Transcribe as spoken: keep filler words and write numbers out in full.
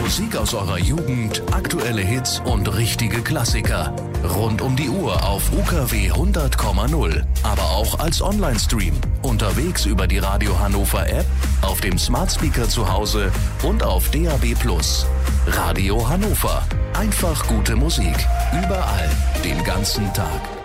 Musik aus eurer Jugend, aktuelle Hits und richtige Klassiker. Rund um die Uhr auf U K W hundert Komma null. Aber auch als Online-Stream. Unterwegs über die Radio Hannover App, auf dem Smart Speaker zu Hause und auf D A B plus. Radio Hannover. Einfach gute Musik. Überall. Den ganzen Tag.